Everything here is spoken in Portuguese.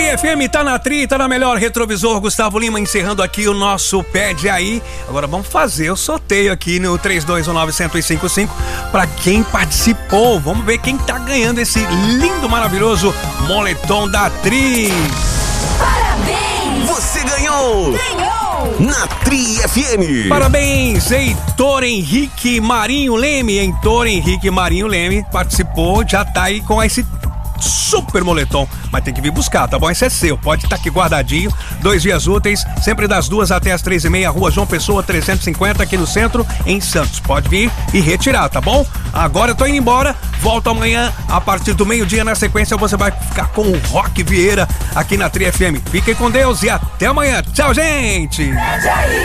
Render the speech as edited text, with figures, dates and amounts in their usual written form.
Tri FM, tá na Tri, tá na melhor retrovisor. Gustavo Lima encerrando aqui o nosso Pede Aí. Agora vamos fazer o sorteio aqui no 3219-1055 para quem participou. Vamos ver quem tá ganhando esse lindo, maravilhoso moletom da Tri. Parabéns! Você ganhou! Na Tri FM. Parabéns, Heitor Henrique Marinho Leme. Heitor Henrique Marinho Leme participou, já tá aí com esse super moletom, mas tem que vir buscar, tá bom? Esse é seu, pode estar aqui guardadinho, 2 dias úteis, sempre das 2 até as 3h30, Rua João Pessoa 350, aqui no centro, em Santos. Pode vir e retirar, tá bom? Agora eu tô indo embora, volto amanhã a partir do meio-dia. Na sequência você vai ficar com o Rock Vieira aqui na Tri FM. Fiquem com Deus e até amanhã. Tchau, gente!